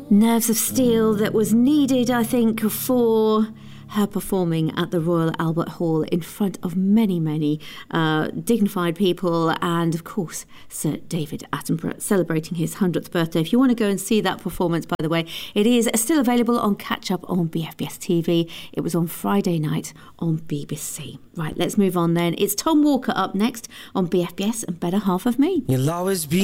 Nerves of steel that was needed, I think, for her performing at the Royal Albert Hall in front of many, many dignified people and, of course, Sir David Attenborough celebrating his 100th birthday. If you want to go and see that performance, by the way, it is still available on catch-up on BFBS TV. It was on Friday night on BBC. Right, let's move on then. It's Tom Walker up next on BFBS and Better Half of Me. You'll always be